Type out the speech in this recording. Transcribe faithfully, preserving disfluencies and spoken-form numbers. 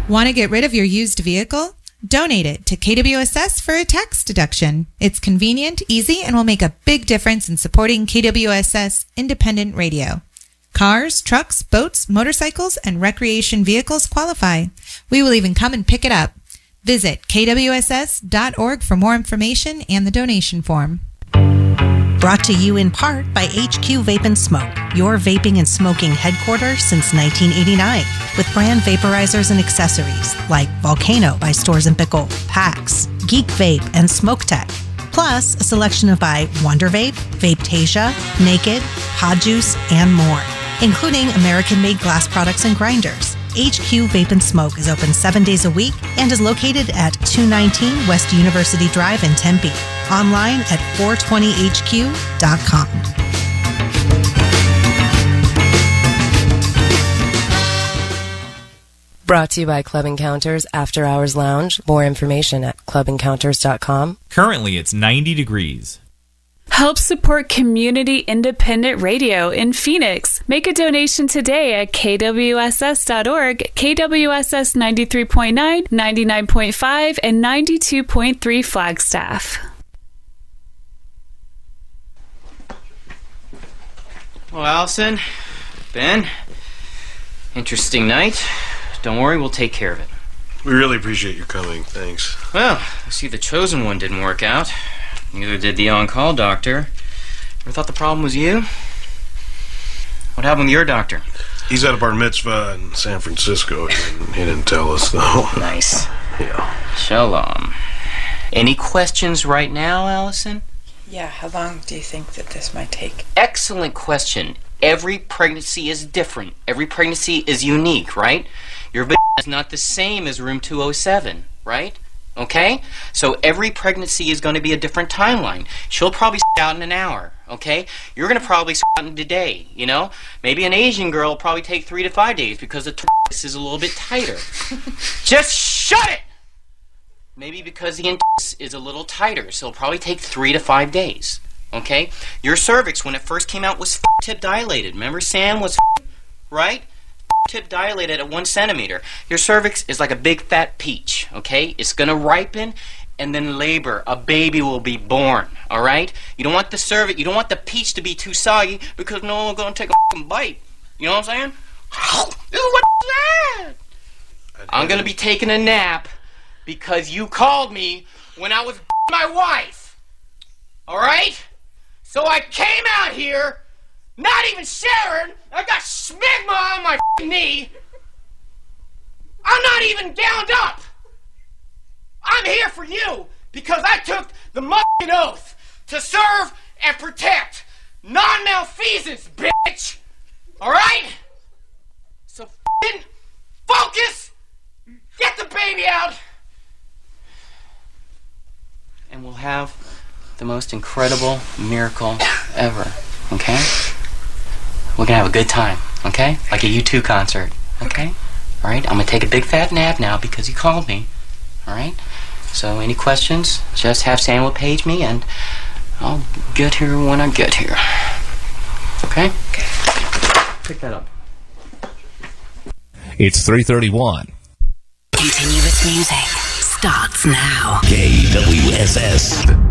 Want to get rid of your used vehicle? Donate it to K W S S for a tax deduction. It's convenient, easy, and will make a big difference in supporting K W S S independent radio. Cars, trucks, boats, motorcycles, and recreation vehicles qualify. We will even come and pick it up. Visit K W S S dot org for more information and the donation form. Brought to you in part by H Q Vape and Smoke, your vaping and smoking headquarters since nineteen eighty-nine, with brand vaporizers and accessories like Volcano by Stores and Pickle, Pax, Geek Vape, and Smoke Tech. Plus, a selection of by Wonder Vape, Vapetasia, Naked, Pod Juice, and more, including American-made glass products and grinders. H Q Vape and Smoke is open seven days a week and is located at two nineteen West University Drive in Tempe. Online at four twenty H Q dot com. Brought to you by Club Encounters After Hours Lounge. More information at club encounters dot com. Currently, it's ninety degrees. Help support community independent radio in Phoenix. Make a donation today at K W S S dot org, K W S S ninety-three point nine, ninety-nine point five, and ninety-two point three Flagstaff. Well, Allison, Ben, interesting night. Don't worry, we'll take care of it. We really appreciate your coming. Thanks. Well, I see the chosen one didn't work out. Neither did the on-call doctor. Ever thought the problem was you? What happened with your doctor? He's at a bar mitzvah in San Francisco. He didn't, he didn't tell us, though. Nice. Yeah. Shalom. Any questions right now, Allison? Yeah, how long do you think that this might take? Excellent question. Every pregnancy is different. Every pregnancy is unique, right? Your vagina is not the same as room two oh seven, right? Okay? So every pregnancy is going to be a different timeline. She'll probably s*** out in an hour, okay? You're going to probably s*** out in a day, you know? Maybe an Asian girl will probably take three to five days because the t*** is a little bit tighter. Just shut it! Maybe because the t*** is a little tighter, so it'll probably take three to five days, okay? Your cervix, when it first came out, was tip dilated. Remember Sam was right? Tip dilated at one centimeter. Your cervix is like a big fat peach, okay? It's gonna ripen and then labor. A baby will be born, all right? You don't want the cervix, you don't want the peach to be too soggy because no one's gonna take a fucking bite. You know what I'm saying? What that? I'm gonna be taking a nap because you called me when I was my wife, all right? So I came out here. Not even Sharon! I got smegma on my knee! I'm not even gowned up! I'm here for you because I took the motherfucking oath to serve and protect non-malfeasance, bitch! Alright? So f***ing focus! Get the baby out! And we'll have the most incredible miracle ever, okay? We're gonna have a good time, okay? Like a U two concert, okay? Alright, I'm gonna take a big fat nap now because you called me, alright? So, any questions? Just have Samuel page me and I'll get here when I get here. Okay? Okay. Pick that up. It's three thirty-one. Continuous music starts now. K W S S.